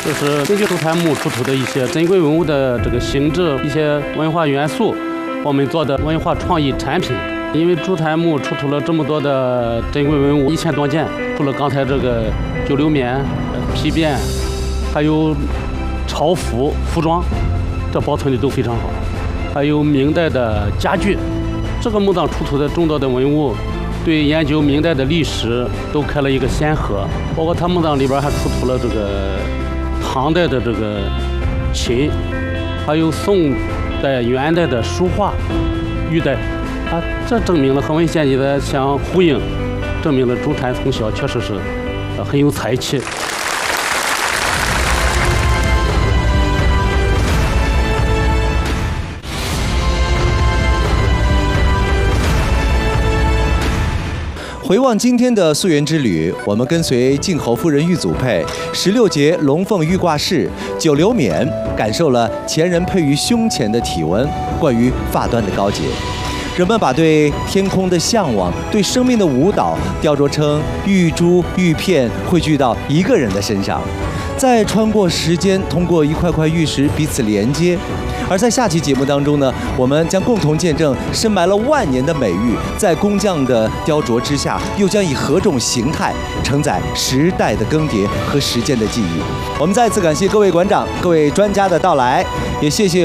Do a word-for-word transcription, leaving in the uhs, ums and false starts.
这是根据朱檀木出土的一些珍贵文物的这个形制、一些文化元素，我们做的文化创意产品。因为朱檀木出土了这么多的珍贵文物，一千多件，除了刚才这个九流棉、皮鞭，还有朝服、服装，这保存的都非常好。还有明代的家具，这个墓葬出土的众多的文物，对研究明代的历史都开了一个先河。包括他墓葬里边还出土了这个唐代的这个琴，还有宋代、元代的书画、玉带，啊，这证明了和文献记载相呼应，证明了朱檀从小确实是呃很有才气。 回望今天的溯源之旅，我们跟随晋侯夫人玉祖佩、十六节龙凤玉挂饰、九流冕，感受了前人佩于胸前的体温，冠于发端的高洁。人们把对天空的向往、对生命的舞蹈，雕琢成玉珠、玉片，汇聚到一个人的身上，再穿过时间，通过一块块玉石彼此连接。而在下期节目当中呢，我们将共同见证深埋了万年的美玉，在工匠的雕琢之下，又将以何种形态承载时代的更迭和时间的记忆。我们再次感谢各位馆长、各位专家的到来，也谢谢